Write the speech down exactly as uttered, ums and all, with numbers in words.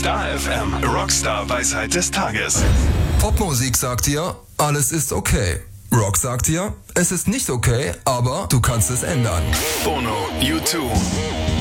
Star F M Rockstar Weisheit des Tages. Popmusik sagt dir, alles ist okay. Rock sagt dir, es ist nicht okay, aber du kannst es ändern. Bono, U zwei.